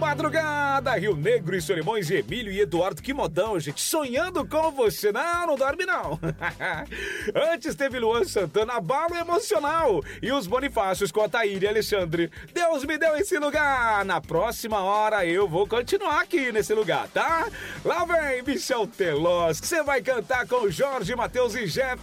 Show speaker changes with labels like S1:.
S1: madrugada, Rio Negro e Solimões, Emílio e Eduardo, que modão, gente, sonhando com você, não dorme não. Antes teve Luan Santana, Abalo Emocional, e os Bonifácios com a Taíra e Alexandre, Deus me deu esse lugar, na próxima hora eu vou continuar aqui nesse lugar, tá? Lá vem Michel Teló, você vai cantar com Jorge Mateus e Jeff